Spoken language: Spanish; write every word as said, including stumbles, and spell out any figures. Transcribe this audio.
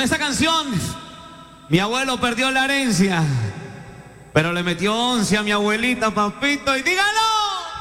Con esta canción, mi abuelo perdió la herencia, pero le metió once a mi abuelita, papito, y dígalo.